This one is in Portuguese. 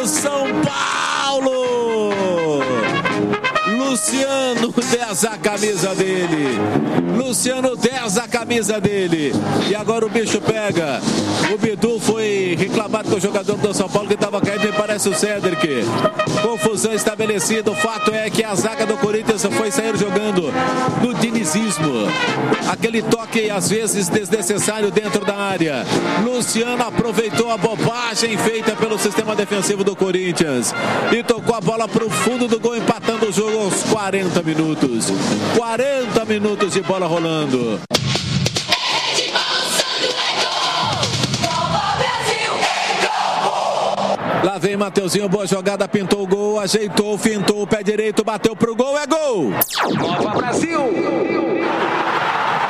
do São Paulo. Luciano 10 a camisa dele. Luciano 10 a camisa dele. E agora o bicho pega. O Bidu foi reclamado com o jogador do São Paulo que estava caindo, me parece o Cedric. Confusão estabelecida. O fato é que a zaga do Corinthians foi sair jogando no dinizismo. Aquele toque às vezes desnecessário dentro da área. Luciano aproveitou a bobagem feita pelo sistema defensivo do Corinthians e tocou a bola para o fundo do gol, empatando o jogo aos 40 minutos. 40 minutos de bola rolando. Lá vem Mateuzinho, boa jogada, pintou o gol, ajeitou, fintou o pé direito, bateu pro gol, é gol! Nova Brasil!